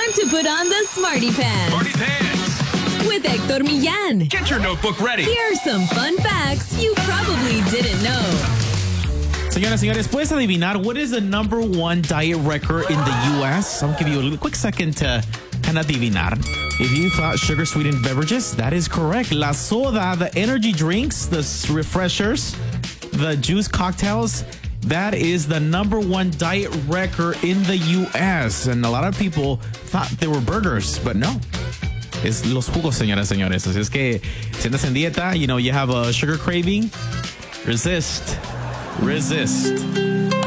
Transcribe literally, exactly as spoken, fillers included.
time to put on the Smarty Pants. Smarty Pants. With Hector Millán. Get your notebook ready. Here are some fun facts you probably didn't know. Señoras, señores, ¿puedes adivinar what is the number one diet record in the U S? I'll give you a little quick second to kind of adivinar. If you thought sugar-sweetened beverages, that is correct. La soda, the energy drinks, the refreshers, the juice cocktails, that is the number one diet record in the U S. And a lot of people thought they were burgers, but no. Es los jugos, señoras, señores. Así es que si andas en dieta, you know, you have a sugar craving, resist. Resist.